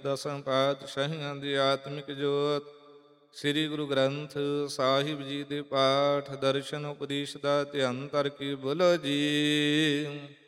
ਦਸਾਂ ਪਾਤਸ਼ਾਹੀਆਂ ਦੀ ਆਤਮਿਕ ਜੋਤ ਸ੍ਰੀ ਗੁਰੂ ਗ੍ਰੰਥ ਸਾਹਿਬ ਜੀ ਦੇ ਪਾਠ ਦਰਸ਼ਨ ਉਪਦੇਸ਼ ਦਾ ਧਿਆਨ ਧਰ ਕੇ ਬੋਲੋ ਜੀ।